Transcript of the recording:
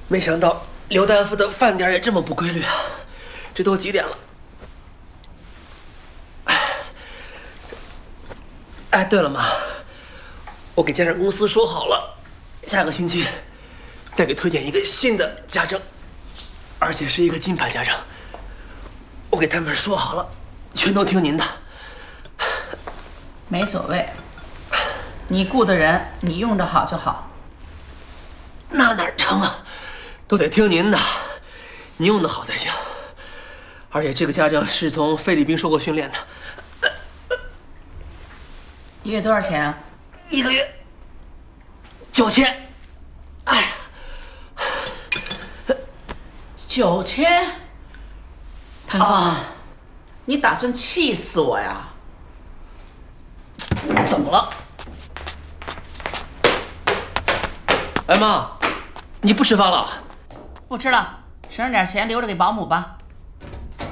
没想到刘大夫的饭点也这么不规律啊！这都几点了？哎，对了妈，我给家政公司说好了，下个星期再给推荐一个新的家政，而且是一个金牌家政。我给他们说好了，全都听您的。 没所谓，你雇的人你用着好就好。 那哪成啊？都得听您的，您用的好才行。而且这个家政是从菲律宾受过训练的。 一月多少钱啊 ？1个月9000。哎呀 ，9000。谭芳，你打算气死我呀？ 怎么了？哎妈，你不吃饭了？ 不吃了，省着点钱留着给保姆吧。